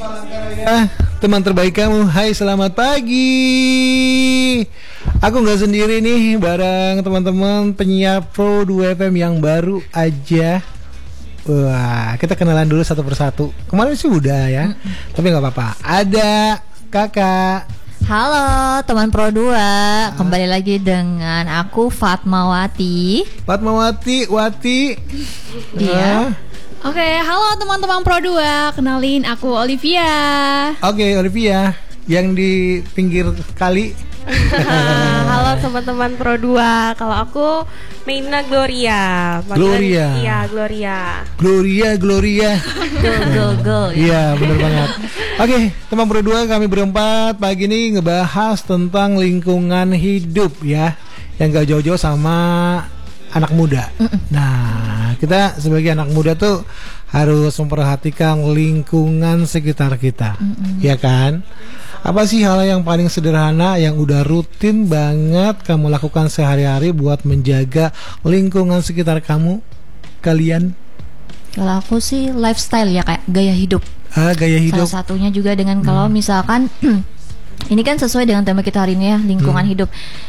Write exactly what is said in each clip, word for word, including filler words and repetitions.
Ya, teman terbaik kamu. Hai, selamat pagi. Aku nggak sendiri nih, bareng teman-teman penyiar Pro dua F M yang baru aja. Wah, kita kenalan dulu satu persatu. Kemarin sih udah ya, mm-hmm. tapi nggak apa-apa. Ada kakak. Halo teman Pro dua, kembali lagi dengan aku Fatmawati. Fatmawati, Wati. Iya. Uh. Oke, halo teman-teman Pro dua, kenalin aku Olivia. Oke, Olivia, yang di pinggir kali. Halo teman-teman Pro dua, kalau aku Meina Gloria. Gloria. Iya, Gloria. Gloria, Gloria. Go, go, go. Iya, benar banget. Oke, teman Pro dua, kami berempat pagi ini ngebahas tentang lingkungan hidup ya, yang gak jauh-jauh sama anak muda. Nah, kita sebagai anak muda tuh harus memperhatikan lingkungan sekitar kita, Mm-mm. ya kan? Apa sih hal yang paling sederhana yang udah rutin banget kamu lakukan sehari-hari buat menjaga lingkungan sekitar kamu, kalian? Kalau aku sih lifestyle ya, kayak gaya hidup. Ah, gaya hidup. Salah satunya juga dengan kalau hmm. misalkan ini kan sesuai dengan tema kita hari ini ya, lingkungan hmm. hidup.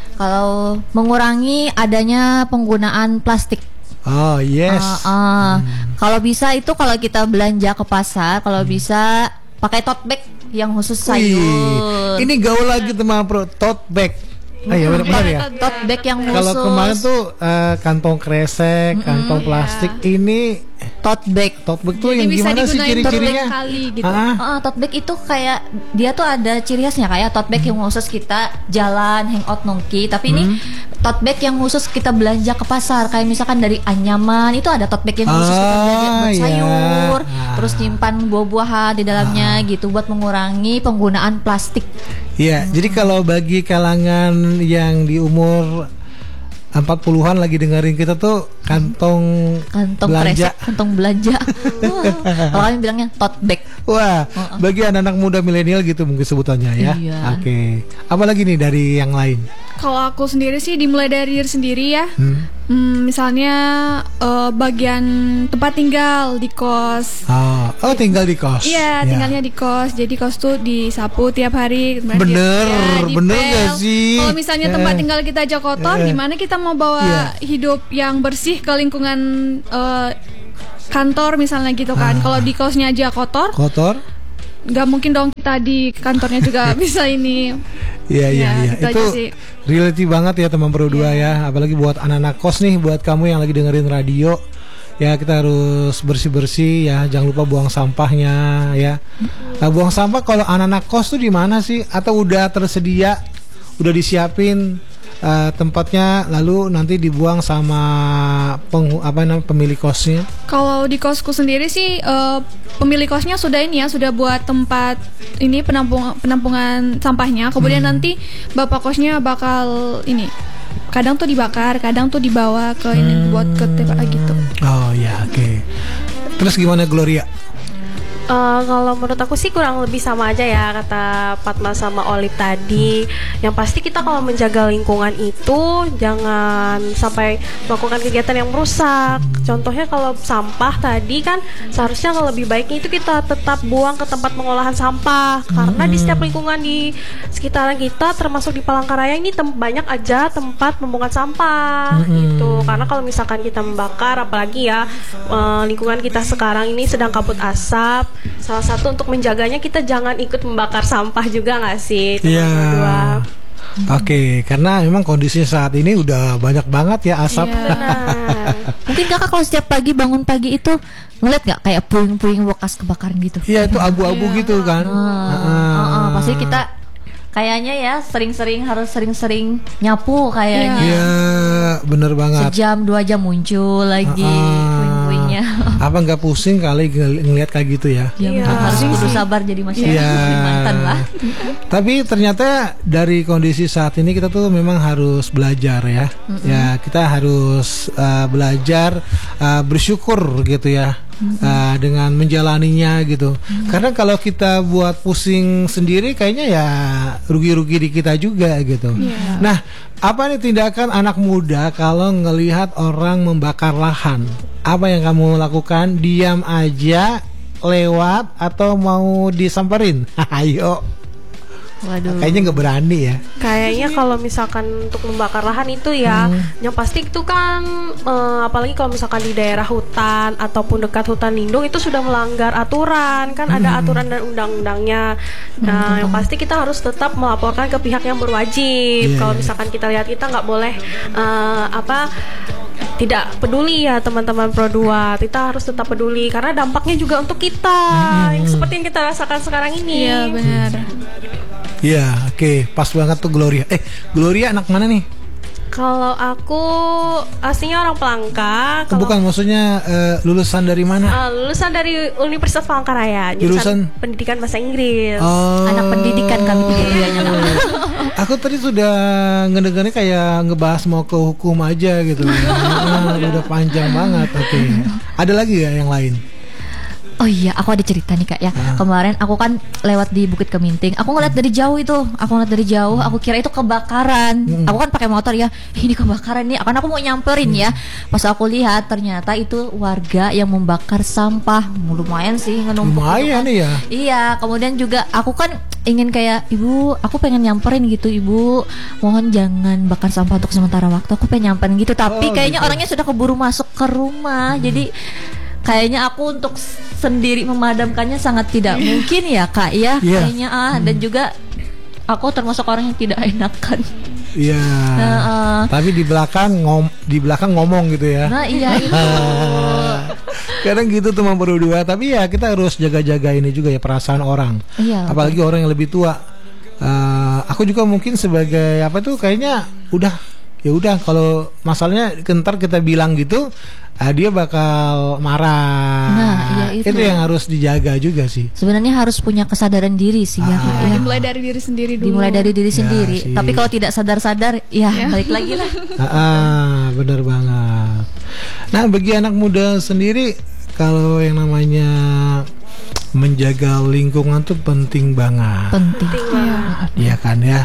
Kalau mengurangi adanya penggunaan plastik. Oh yes. Uh, uh, hmm. Kalau bisa itu kalau kita belanja ke pasar, kalau hmm. bisa pakai tote bag yang khusus sayur. Wih, ini gaul lagi teman Pro, tote bag. Ah, ya benar ya. Tote bag yang khusus. Kalau kemarin tuh uh, kantong kresek, mm-hmm, kantong plastik, yeah. Ini tote bag. Tote bag tuh jadi yang gimana sih ciri-cirinya? Kali, gitu. Ah. Uh, tote bag itu kayak dia tuh ada ciri khasnya, kayak tote bag hmm. yang khusus kita jalan hangout nongki, tapi hmm. ini tote bag yang khusus kita belanja ke pasar, kayak misalkan dari Anyaman itu ada tote bag yang khusus ah, kita belanja buat sayur, yeah. ah. terus nyimpan buah-buahan di dalamnya ah. gitu buat mengurangi penggunaan plastik. Iya, hmm. jadi kalau bagi kalangan yang di umur empat puluhan lagi dengerin kita tuh kantong kantong belanja, kresek, kantong belanja. Kalau kalian bilangnya tote bag. Wah, uh-uh. bagi anak-anak muda milenial gitu mungkin sebutannya ya. Iya. Oke. Okay. Apalagi nih dari yang lain? Kalau aku sendiri sih dimulai dari diri sendiri ya. Hmm. Hmm, misalnya uh, bagian tempat tinggal di kos. Oh, oh tinggal di kos. Iya, ya. Tinggalnya di kos. Jadi kos tuh disapu tiap hari. Bener, ya, bener gak sih? Kalau misalnya tempat yeah. tinggal kita aja kotor, yeah. gimana kita mau bawa yeah. hidup yang bersih ke lingkungan uh, kantor misalnya gitu kan? Ah. Kalau di kosnya aja kotor. Kotor? Gak mungkin dong kita di kantornya juga bisa ini. Iya iya iya. Itu reality banget ya teman Pro dua yeah. ya. Apalagi buat anak-anak kos nih, buat kamu yang lagi dengerin radio. Ya kita harus bersih-bersih ya. Jangan lupa buang sampahnya ya. Nah, buang sampah kalau anak-anak kos tuh di mana sih? Atau udah tersedia, udah disiapin uh, tempatnya, lalu nanti dibuang sama peng, apa namanya pemilik kosnya? Kalau di kosku sendiri sih uh, pemilik kosnya sudah ini ya, sudah buat tempat ini penampung penampungan sampahnya. Kemudian hmm. nanti bapak kosnya bakal ini, kadang tuh dibakar, kadang tuh dibawa ke ini hmm. buat ke T P A gitu. Oh ya, oke. Okay. Terus gimana Gloria? Uh, kalau menurut aku sih kurang lebih sama aja ya kata Fatma sama Olive tadi. Yang pasti kita kalau menjaga lingkungan itu jangan sampai melakukan kegiatan yang merusak. Contohnya kalau sampah tadi kan seharusnya kalau lebih baiknya itu kita tetap buang ke tempat pengolahan sampah. Karena di setiap lingkungan di sekitaran kita termasuk di Palangkaraya ini tem- banyak aja tempat pembuangan sampah gitu. Karena kalau misalkan kita membakar, apalagi ya uh, lingkungan kita sekarang ini sedang kabut asap. Salah satu untuk menjaganya kita jangan ikut membakar sampah juga nggak sih? Iya. Yeah. Oke, okay, karena memang kondisi saat ini udah banyak banget ya asap. Yeah. Mungkin kakak kalau setiap pagi bangun pagi itu ngeliat nggak kayak puing-puing bekas kebakaran gitu? Iya, itu abu-abu yeah. gitu kan. Uh, uh, uh, uh, pasti kita kayaknya ya sering-sering harus sering-sering nyapu kayaknya. Iya, yeah, bener banget. Sejam dua jam muncul lagi uh, puing-puingnya. Apa nggak pusing kali ng- ngelihat kayak gitu ya? Ya, yeah. Harus kudu sabar jadi masyarakat yeah. mantan lah. Tapi ternyata dari kondisi saat ini kita tuh memang harus belajar ya. Mm-hmm. Ya kita harus uh, belajar uh, bersyukur gitu ya. Mm-hmm. Uh, dengan menjalaninya gitu. Mm-hmm. Karena kalau kita buat pusing sendiri kayaknya ya rugi-rugi di kita juga gitu. Yeah. Nah, apa nih tindakan anak muda kalau ngelihat orang membakar lahan? Apa yang kamu lakukan? Diam aja lewat atau mau disamperin? Ayo. Waduh. Kayaknya nggak berani ya. Kayaknya kalau misalkan untuk membakar lahan itu ya, Hmm. yang pasti itu kan, eh, apalagi kalau misalkan di daerah hutan ataupun dekat hutan lindung itu sudah melanggar aturan, kan ada aturan dan undang-undangnya. Nah, yang pasti kita harus tetap melaporkan ke pihak yang berwajib. Iya, Kalau iya. misalkan kita lihat kita nggak boleh eh, apa tidak peduli ya teman-teman Pro dua, kita harus tetap peduli karena dampaknya juga untuk kita, yang seperti yang kita rasakan sekarang ini. Iya benar. Iya, oke, pas banget tuh Gloria. Eh, Gloria anak mana nih? Kalau aku aslinya orang Pelangka. Oh, Kalau bukan, maksudnya eh, lulusan dari mana? Uh, lulusan dari Universitas Palangkaraya, Jurusan? jurusan pendidikan bahasa Inggris. Oh. Anak pendidikan kami tiga-tiganya. Aku tadi sudah ngedengarnya kayak ngebahas mau ke hukum aja gitu. Nah, udah panjang banget. Oke. Ada lagi ya yang lain? Oh iya, aku ada cerita nih Kak ya. Ah. Kemarin aku kan lewat di Bukit Keminting. Aku ngeliat dari jauh itu. Aku ngeliat dari jauh. Aku kira itu kebakaran. Hmm. Aku kan pakai motor ya. Ini kebakaran nih. Karena aku mau nyamperin ya. Pas aku lihat ternyata itu warga yang membakar sampah. Lumayan sih ngenumpuk. Lumayan gitu kan. nih ya. Iya. Kemudian juga aku kan ingin kayak ibu, aku pengen nyamperin gitu ibu. Mohon jangan bakar sampah untuk sementara waktu. Aku pengen nyamperin gitu. Tapi Oh, kayaknya gitu. orangnya sudah keburu masuk ke rumah. Jadi kayaknya aku untuk sendiri memadamkannya sangat tidak mungkin ya Kak ya. Iya. Kayaknya ah dan juga aku termasuk orang yang tidak enakan. Iya. Nah, eh. Tapi di belakang ngom di belakang ngomong gitu ya. Nah iya itu. Kadang gitu teman berdua. Tapi ya kita harus jaga-jaga ini juga ya perasaan orang. Iya. Apalagi orang yang lebih tua. Eh, aku juga mungkin sebagai apa tuh kayaknya udah ya udah kalau masalahnya kentar kita bilang gitu, ah, dia bakal marah. Nah, iya itu. yang harus dijaga juga sih. Sebenarnya harus punya kesadaran diri sih ya Kak ya. Dimulai dari diri sendiri dulu. Dimulai dari diri Ya, sendiri. sih. Tapi kalau tidak sadar-sadar ya balik lagi lah. Ah, ah, benar banget. Nah, bagi anak muda sendiri, kalau yang namanya menjaga lingkungan tuh penting banget. Penting. Iya kan ya.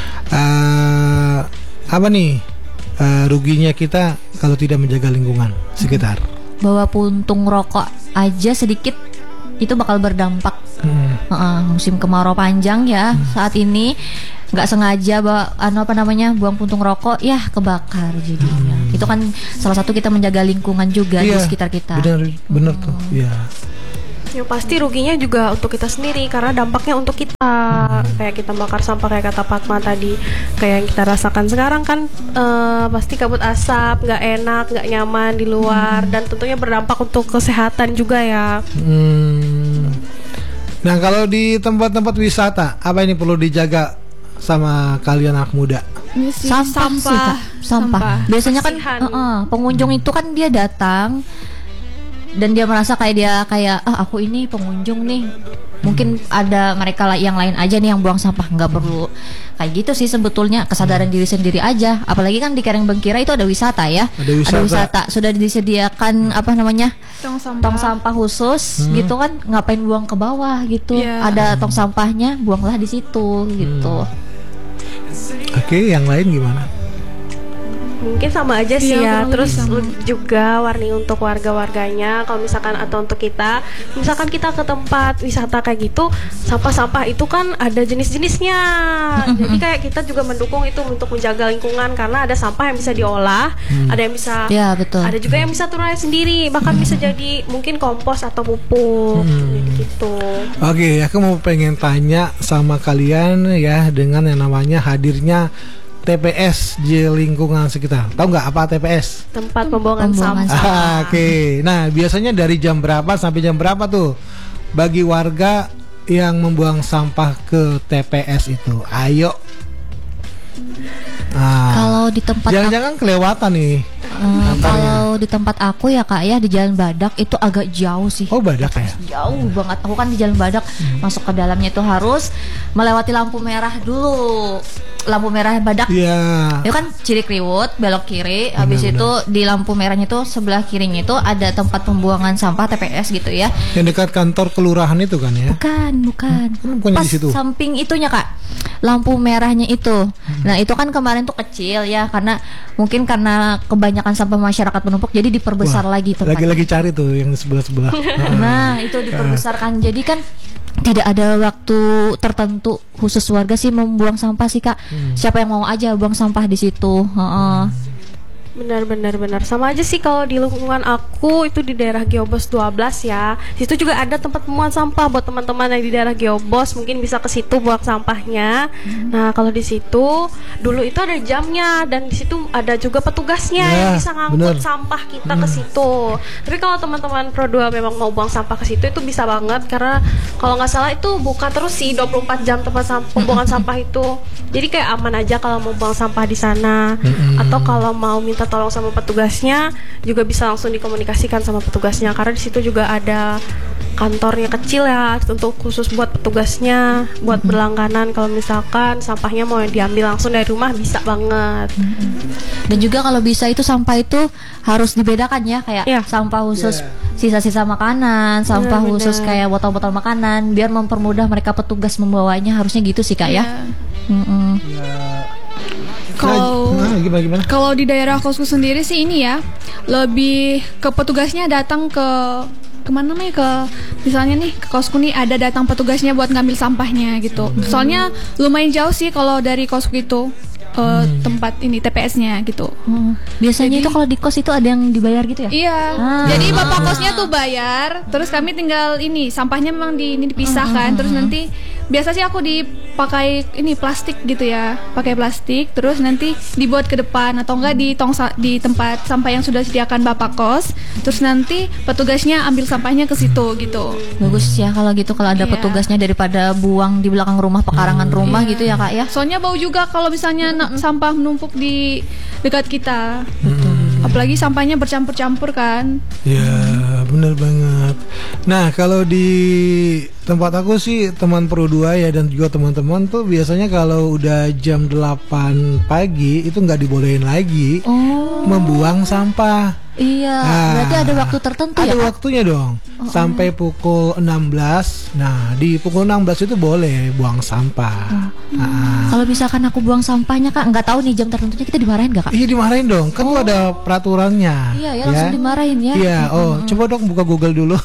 Eh, apa nih eh, ruginya kita kalau tidak menjaga lingkungan sekitar? Bawa puntung rokok aja sedikit itu bakal berdampak. Hmm. Heeh, musim kemarau panjang ya saat ini nggak sengaja bawa anu apa namanya buang puntung rokok ya kebakar jadinya. Itu kan salah satu kita menjaga lingkungan juga di Iya, sekitar kita. Benar, benar tuh. Iya. Yang pasti ruginya juga untuk kita sendiri karena dampaknya untuk kita. Kayak kita bakar sampah kayak kata Fatma tadi, kayak yang kita rasakan sekarang kan eh, pasti kabut asap, nggak enak, nggak nyaman di luar, dan tentunya berdampak untuk kesehatan juga ya. Hmm. Nah, kalau di tempat-tempat wisata, apa ini perlu dijaga sama kalian anak muda? Ini sih, Sampah, sih, Kak. Sampah. Biasanya kan Kasihan. heeh, pengunjung itu kan dia datang dan dia merasa kayak dia kayak ah aku ini pengunjung nih. Mungkin ada mereka lah yang lain aja nih yang buang sampah, nggak perlu kayak gitu sih sebetulnya, kesadaran diri sendiri aja. Apalagi kan di Karengbengkira itu ada wisata ya. Ada wisata. Sudah disediakan apa namanya? tong sampah. Tong sampah khusus gitu kan, ngapain buang ke bawah gitu. Iya. Ada tong sampahnya, buanglah di situ gitu. Oke, yang lain gimana? Mungkin sama aja sih Iya, ya. kurang Terus lebih sama. juga warning untuk warga-warganya kalau misalkan atau untuk kita, misalkan kita ke tempat wisata kayak gitu, sampah-sampah itu kan ada jenis-jenisnya. Jadi kayak kita juga mendukung itu untuk menjaga lingkungan karena ada sampah yang bisa diolah, ada yang bisa Ya betul. ada juga yang bisa turunnya sendiri, bahkan bisa jadi mungkin kompos atau pupuk gitu. Oke, aku mau pengen tanya sama kalian ya dengan yang namanya hadirnya T P S di lingkungan sekitar. Tahu nggak apa T P S? Tempat pembuangan Pembuangan sampah. Ah, Oke, nah biasanya dari jam berapa sampai jam berapa tuh bagi warga yang membuang sampah ke T P S itu? Ayo. Nah, Kalau di tempat jangan-jangan kelewatan nih. Eh, kalau di tempat aku ya Kak ya di Jalan Badak itu agak jauh sih. Oh, Badak ya? Jauh banget. Aku kan di Jalan Badak masuk ke dalamnya itu harus melewati lampu merah dulu. Lampu merah Badak. Iya. Itu kan Cirikriwut belok kiri. Habis Benar, itu di lampu merahnya itu sebelah kirinya itu ada tempat pembuangan sampah T P S gitu ya. Yang dekat kantor kelurahan itu kan ya? Bukan, bukan. Hmm, bukannya Pas di situ? samping itunya Kak. lampu merahnya itu. Nah itu kan kemarin tuh kecil ya, karena mungkin karena kebanyakan sampah masyarakat menumpuk, jadi diperbesar Wah, lagi tempatnya. Lagi-lagi cari tuh yang sebelah-sebelah. Nah itu diperbesarkan, jadi kan tidak ada waktu tertentu khusus warga sih membuang sampah sih Kak. Hmm. Siapa yang mau aja buang sampah di situ. Heeh. Benar benar benar sama aja sih kalau di lingkungan aku itu di daerah Geobos dua belas ya. Di situ juga ada tempat pembuangan sampah buat teman-teman yang di daerah Geobos, mungkin bisa ke situ buang sampahnya. Hmm. Nah, kalau di situ dulu itu ada jamnya dan di situ ada juga petugasnya ya, yang bisa ngangkut bener. sampah kita hmm. ke situ. Tapi kalau teman-teman Pro dua memang mau buang sampah ke situ itu bisa banget, karena kalau nggak salah itu buka terus sih dua puluh empat jam tempat sam- pembuangan sampah itu. Jadi kayak aman aja kalau mau buang sampah di sana. Hmm. Atau kalau mau minta tolong sama petugasnya juga bisa langsung dikomunikasikan sama petugasnya, karena di situ juga ada kantornya kecil ya untuk khusus buat petugasnya buat mm-hmm. berlangganan. Kalau misalkan sampahnya mau diambil langsung dari rumah bisa banget. Mm-hmm. Dan juga kalau bisa itu sampah itu harus dibedakan ya, kayak yeah. sampah khusus yeah. sisa-sisa makanan, sampah bener, khusus bener. kayak botol-botol makanan, biar mempermudah mereka petugas membawanya, harusnya gitu sih Kak yeah. ya. Mm-hmm. yeah. Kalau nah, gimana, gimana? Kalau di daerah kosku sendiri sih ini ya, lebih ke petugasnya datang ke kemana namanya ke misalnya nih ke kosku nih ada datang petugasnya buat ngambil sampahnya gitu. Hmm. Soalnya lumayan jauh sih kalau dari kosku itu uh, hmm. tempat ini T P S-nya gitu. Hmm. Biasanya jadi, itu kalau di kos itu ada yang dibayar gitu ya? Iya. Ah. Jadi bapak kosnya tuh bayar, terus kami tinggal ini sampahnya memang di ini dipisahkan, hmm. terus nanti biasa sih aku dipakai ini plastik gitu ya, pakai plastik, terus nanti dibuat ke depan atau enggak di tong sa- di tempat sampah yang sudah disediakan bapak kos, terus nanti petugasnya ambil sampahnya ke situ gitu. Bagus ya kalau gitu, kalau ada yeah. petugasnya daripada buang di belakang rumah, pekarangan hmm. rumah yeah. gitu ya Kak ya. Soalnya bau juga kalau misalnya hmm. sampah menumpuk di dekat kita. Betul. Apalagi sampahnya bercampur-campur kan. Ya benar banget. Nah kalau di tempat aku sih teman Pro dua ya dan juga teman-teman tuh biasanya kalau udah jam delapan pagi itu nggak dibolehin lagi oh. membuang sampah. Iya, nah, berarti ada waktu tertentu ada ya? Ada waktunya dong, oh, sampai pukul enam belas. Nah, di pukul enam belas itu boleh buang sampah. Oh. Nah. Kalau misalkan aku buang sampahnya Kak, nggak tahu nih jam tertentunya, kita dimarahin nggak Kak? Iya dimarahin dong, kan oh. tuh ada peraturannya. Iya, ya, langsung dimarahin ya. Iya, oh hmm. coba dong buka Google dulu.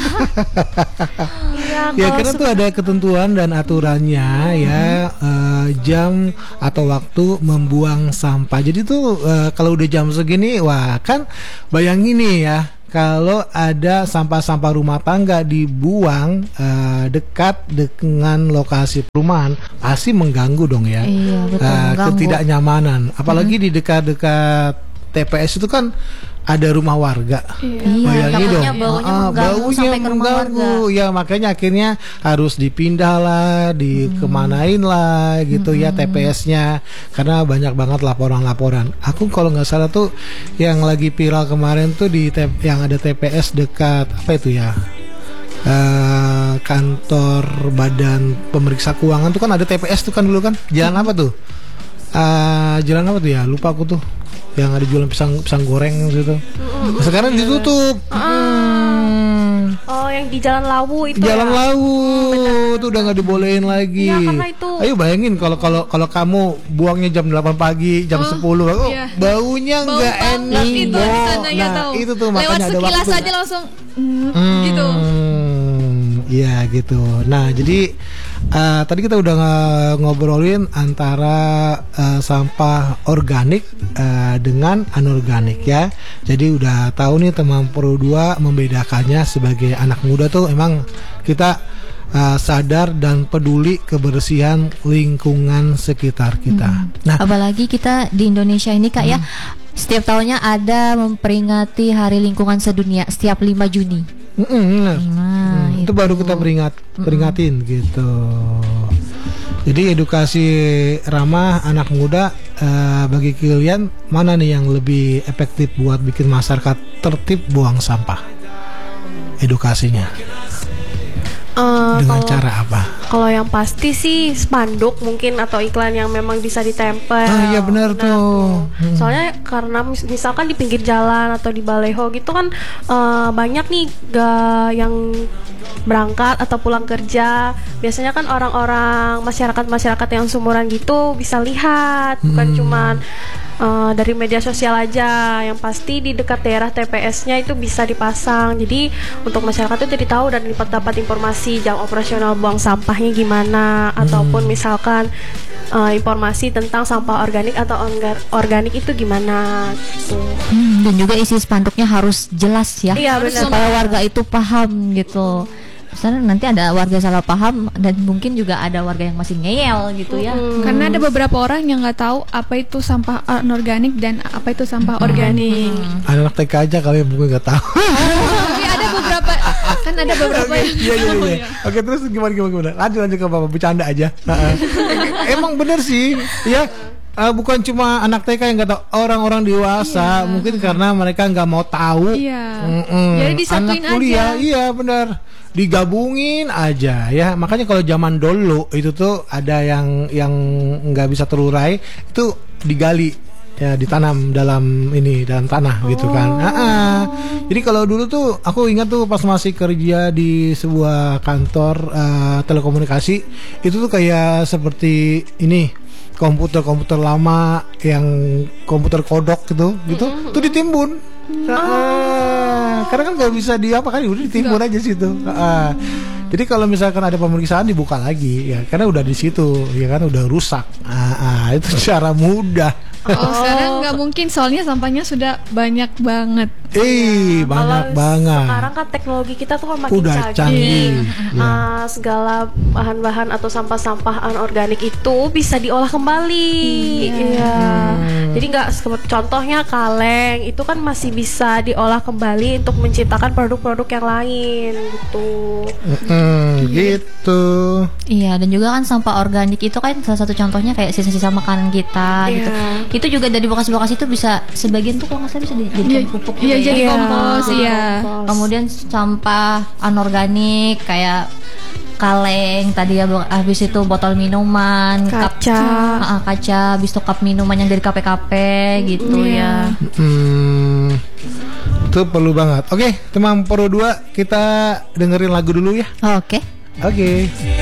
Ya, ya karena tuh ada ketentuan dan aturannya hmm. ya uh, jam atau waktu membuang sampah. Jadi tuh uh, kalau udah jam segini, wah kan bayangin nih ya, kalau ada sampah-sampah rumah tangga dibuang uh, dekat dengan lokasi perumahan, pasti mengganggu dong ya. Iya, betul, uh, mengganggu. Ketidaknyamanan. Apalagi hmm. di dekat-dekat T P S itu kan ada rumah warga. Iya, bayangin dong. Baunya ah, mengganggu baunya sampai ke rumah mengganggu. warga. Ya makanya akhirnya harus dipindah lah, dikemanain lah gitu hmm. ya T P S-nya, karena banyak banget laporan-laporan. Aku kalau nggak salah tuh yang lagi viral kemarin tuh di te- yang ada T P S dekat apa itu ya? Uh, kantor Badan Pemeriksa Keuangan tuh kan ada T P S tuh kan dulu kan. Jalan apa tuh? Uh, jalan apa tuh ya? Lupa aku tuh. Yang ada jualan pisang pisang goreng gitu. Mm-hmm. Sekarang ditutup. Hmm. Oh, yang di Jalan Lawu itu. Jalan ya? Lawu itu udah nggak dibolehin lagi. Ya, karena itu. Ayo bayangin kalau kalau kalau kamu buangnya jam delapan pagi, jam oh, sepuluh, oh, iya. baunya nggak Bau enak. Itu, oh, sana, ya, nah, tahu. itu tuh lewat makanya ada waktu. Lewat sekilas aja langsung mm, hmm, gitu. Iya gitu. Nah jadi uh, tadi kita udah ng- ngobrolin antara uh, sampah organik uh, dengan anorganik ya. Jadi udah tahu nih teman Pro dua membedakannya. Sebagai anak muda tuh emang kita uh, sadar dan peduli kebersihan lingkungan sekitar kita. Hmm. Nah, apalagi kita di Indonesia ini Kak hmm. ya, setiap tahunnya ada memperingati Hari Lingkungan Sedunia setiap lima Juni. Mm-mm, benar. Nah, hmm, itu. itu baru kita peringat peringatin Mm-mm. gitu. Jadi edukasi ramah anak muda, uh, bagi kalian mana nih yang lebih efektif buat bikin masyarakat tertib buang sampah? Edukasinya uh, dengan kalau, cara apa? Kalau yang pasti sih spanduk mungkin atau iklan yang memang bisa ditempel. Ah, iya benar tuh. Hmm. Soalnya karena mis- misalkan di pinggir jalan atau di baleho gitu kan eh, banyak nih ga yang berangkat atau pulang kerja. Biasanya kan orang-orang masyarakat-masyarakat yang sumuran gitu bisa lihat, bukan Hmm. cuman eh, dari media sosial aja. Yang pasti di dekat daerah T P S-nya itu bisa dipasang. Jadi untuk masyarakat itu jadi tahu dan dapat dapat informasi jam operasional buang sampahnya gimana, ataupun misalkan eh, informasi tentang sampah organik atau orga- organik itu gimana gitu. Hmm, dan juga isi spanduknya harus jelas ya, Iya, benar. supaya warga itu paham gitu. Misalnya nanti ada warga salah paham dan mungkin juga ada warga yang masih ngeyel gitu ya. Mm. Karena ada beberapa orang yang nggak tahu apa itu sampah anorganik dan apa itu sampah organik. Anak T K aja kali mungkin nggak tahu. Tapi ada beberapa, kan ada beberapa yang Iya iya iya. Oke, terus gimana gimana gimana? Lanjut lanjut ke Bapak, bercanda aja. Nah, eh. Emang bener sih, ya. eh, bukan cuma anak T K yang nggak tahu, orang-orang dewasa mungkin karena mereka nggak mau tahu. Iya. Mm-mm. Jadi disatuin Anak kuliah, aja. iya benar. Digabungin aja ya. Makanya kalau zaman dulu itu tuh ada yang yang nggak bisa terurai itu digali ya, ditanam dalam ini dalam tanah gitu kan. Ah, ah. Jadi kalau dulu tuh aku ingat tuh pas masih kerja di sebuah kantor eh, telekomunikasi, itu tuh kayak seperti ini komputer-komputer lama yang komputer kodok gitu gitu tuh ditimbun. Ah, karena kan nggak bisa di apa kan udah ditimbun aja situ. Ah, jadi kalau misalkan ada pemeriksaan dibuka lagi ya karena udah di situ ya kan udah rusak. Ah, ah, itu cara mudah. Oh, sekarang nggak mungkin soalnya sampahnya sudah banyak banget. Eh, banyak Kalau banget. sekarang kan teknologi kita tuh kan makin Udah canggih. Ya. Ah, segala bahan-bahan atau sampah-sampah anorganik itu bisa diolah kembali. Iya. Jadi nggak seperti contohnya kaleng itu kan masih bisa diolah kembali untuk menciptakan produk-produk yang lain gitu. Mm, gitu. Iya, dan juga kan sampah organik itu kan salah satu contohnya kayak sisa-sisa makanan kita gitu. Iya. Itu juga dari bekas-bekas itu bisa sebagian tuh kalau nggak salah bisa dijadikan Iya, pupuk iya, juga jadi ya. kompos, Jadi iya. kompos. Kemudian sampah anorganik kayak kaleng tadi ya, bu- habis itu botol minuman, cup- Kaca. Ah, ah, kaca, habis itu cup minuman yang dari K P K P gitu ya. Hmm, itu perlu banget. Oke, teman Pro dua kita dengerin lagu dulu ya. Oke. Oke.